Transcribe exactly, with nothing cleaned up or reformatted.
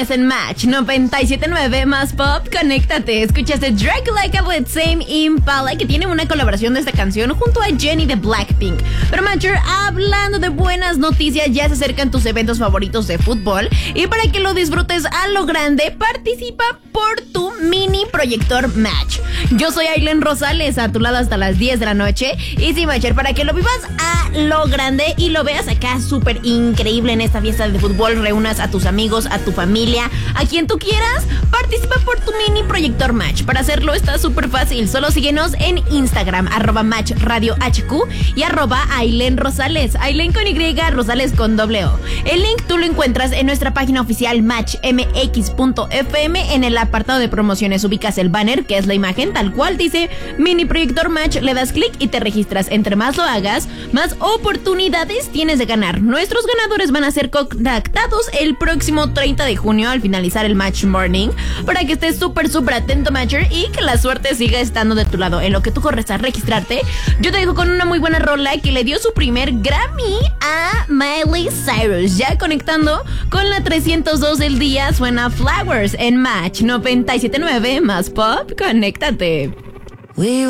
viernes en Match noventa y siete punto nueve más pop. Conéctate. Escuchaste Drag Like a With Same Impala, que tiene una colaboración de esta canción junto a Jennie de Blackpink. Pero Matcher, hablando de buenas noticias, ya se acercan tus eventos favoritos de fútbol, y para que lo disfrutes a lo grande, participa por tu mini proyector Match. Yo soy Aileen Rosales, a tu lado hasta las diez de la noche. Y sí, Matcher, para que lo vivas a lo grande y lo veas acá súper increíble en esta fiesta de fútbol, reúnas a tus amigos, a tu familia, a quien tú quieras, participa por tu mini proyector Match. Para hacerlo está súper fácil, solo síguenos en Instagram, arroba Match Radio H Q y arroba Aileen Rosales, Aileen con Y, Rosales con doble O. El link tú lo encuentras en nuestra página oficial match m x punto f m. En el apartado de promociones ubicas el banner, que es la imagen tal cual dice mini proyector Match, le das clic y te registras. Entre más lo hagas, más oportunidades tienes de ganar. Nuestros ganadores van a ser contactados el próximo treinta de junio al finalizar el Match Morning, para que estés súper súper atento, Matcher, y que la suerte siga estando de tu lado. En lo que tú corres a registrarte, yo te dejo con una muy buena rola que le dio su primer Grammy a Miley Cyrus. Ya conectando con la trescientos dos del día, suena Flowers en Match noventa y siete punto nueve más pop. Conéctate. We